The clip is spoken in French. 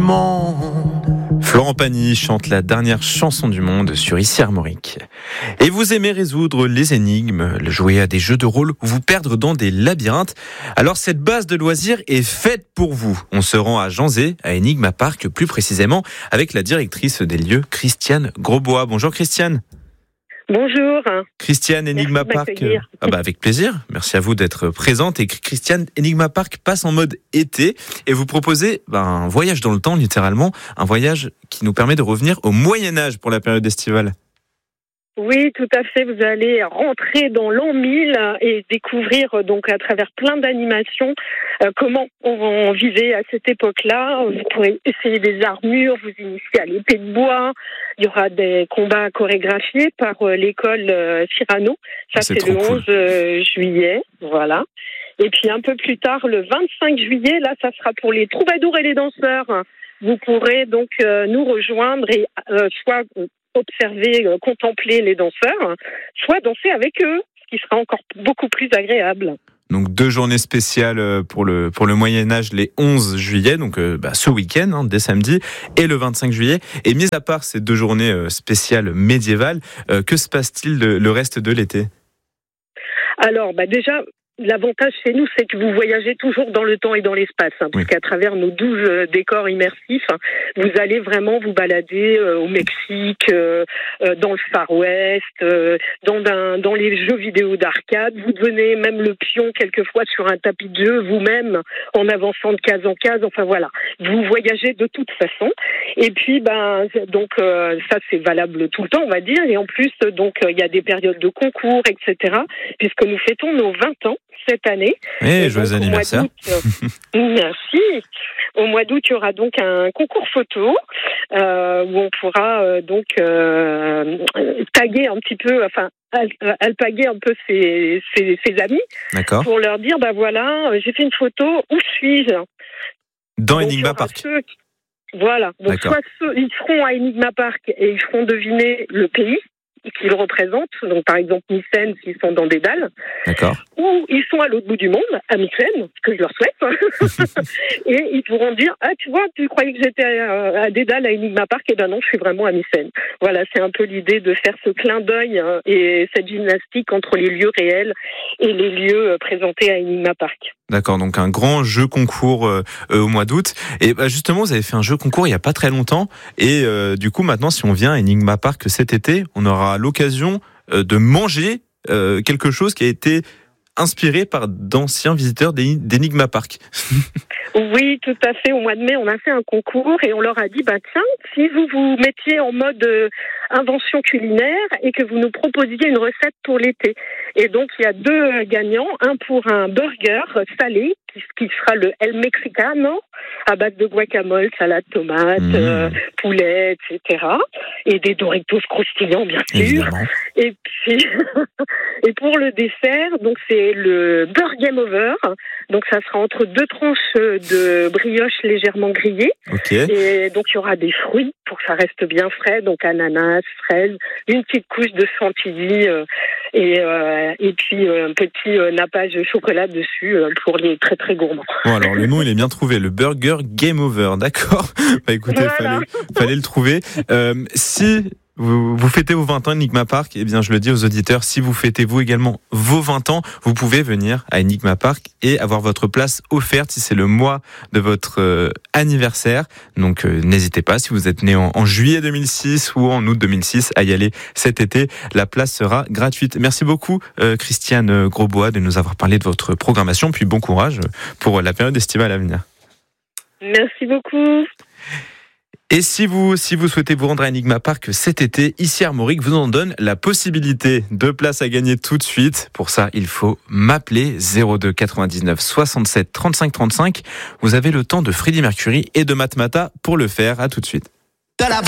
monde. Florent Pagny chante la dernière chanson du monde sur Ici Armorique. Et vous aimez résoudre les énigmes, jouer à des jeux de rôle ou vous perdre dans des labyrinthes? Alors cette base de loisirs est faite pour vous. On se rend à Janzé, à Enigma Park plus précisément, avec la directrice des lieux, Christiane Grosbois. Bonjour Christiane. Bonjour. Christiane, Enigma Park. Avec plaisir. Merci à vous d'être présente. Et Christiane, Enigma Park passe en mode été et vous proposez un voyage dans le temps, littéralement, un voyage qui nous permet de revenir au Moyen-Âge pour la période estivale. Oui, tout à fait. Vous allez rentrer dans l'an 1000 et découvrir donc à travers plein d'animations comment on vivait à cette époque-là. Vous pourrez essayer des armures, vous initier à l'épée de bois. Il y aura des combats chorégraphiés par l'école Cyrano. Ça, c'est le 11 juillet. Voilà. Et puis un peu plus tard, le 25 juillet, là, ça sera pour les troubadours et les danseurs. Vous pourrez donc nous rejoindre et soit observer, contempler les danseurs, soit danser avec eux, ce qui sera encore beaucoup plus agréable. Donc 2 journées spéciales pour le Moyen-Âge, les 11 juillet, donc ce week-end, dès samedi, et le 25 juillet. Et mis à part ces 2 journées spéciales médiévales, que se passe-t-il le reste de l'été ? Alors, déjà, l'avantage chez nous, c'est que vous voyagez toujours dans le temps et dans l'espace, puisqu'à travers nos 12 décors immersifs, vous allez vraiment vous balader au Mexique, dans le Far West, dans les jeux vidéo d'arcade. Vous devenez même le pion quelquefois sur un tapis de jeu, vous-même, en avançant de case en case. Enfin voilà, vous voyagez de toute façon. Et puis, ça c'est valable tout le temps, on va dire. Et en plus, il y a des périodes de concours, etc., puisque nous fêtons nos 20 ans cette année. Et joyeux anniversaire. Merci. Au mois d'août, il y aura donc un concours photo où on pourra taguer un petit peu, alpaguer un peu ses amis. D'accord. Pour leur dire, j'ai fait une photo, où suis-je ? Dans Enigma Park. Voilà. Donc soit ils seront à Enigma Park et ils feront deviner le pays qu'ils représentent, donc par exemple Mycène s'ils sont dans Dédale, d'accord, ou ils sont à l'autre bout du monde, à Mycène, ce que je leur souhaite, et ils pourront dire tu vois, tu croyais que j'étais à Dédale, à Enigma Park, et non, je suis vraiment à Mycène. Voilà, c'est un peu l'idée de faire ce clin d'œil et cette gymnastique entre les lieux réels et les lieux présentés à Enigma Park. D'accord, donc un grand jeu concours au mois d'août. Et justement, vous avez fait un jeu concours il n'y a pas très longtemps. Et du coup, maintenant, si on vient à Enigma Park cet été, on aura l'occasion de manger quelque chose qui a été inspiré par d'anciens visiteurs d'Enigma Park. Oui, tout à fait. Au mois de mai, on a fait un concours et on leur a dit, tiens, si vous vous mettiez en mode invention culinaire et que vous nous proposiez une recette pour l'été. Et donc, il y a 2 gagnants, un pour un burger salé, qui sera le El Mexicano, à base de guacamole, salade, tomate, poulet, etc. Et des Doritos croustillants, bien sûr. Évidemment. Et puis, et pour le dessert, donc c'est le Beurre Game Over. Donc ça sera entre 2 tranches de brioche légèrement grillée. Okay. Et donc il y aura des fruits pour que ça reste bien frais, donc ananas, fraises, une petite couche de chantilly et puis un petit nappage de chocolat dessus pour les très très gourmands. Bon, alors le nom il est bien trouvé, le Burger Game Over, d'accord. Écoutez, voilà. fallait le trouver. Si vous fêtez vos 20 ans à Enigma Park, eh bien je le dis aux auditeurs, si vous fêtez vous également vos 20 ans, vous pouvez venir à Enigma Park et avoir votre place offerte si c'est le mois de votre anniversaire. Donc n'hésitez pas, si vous êtes né en juillet 2006 ou en août 2006, à y aller cet été. La place sera gratuite. Merci beaucoup Christiane Grosbois de nous avoir parlé de votre programmation, puis bon courage pour la période estivale à venir. Merci beaucoup. Et si vous souhaitez vous rendre à Enigma Park cet été, Ici Armorique vous en donne la possibilité. 2 places à gagner tout de suite. Pour ça, il faut m'appeler 02 99 67 35 35. Vous avez le temps de Freddie Mercury et de Matmata pour le faire. À tout de suite.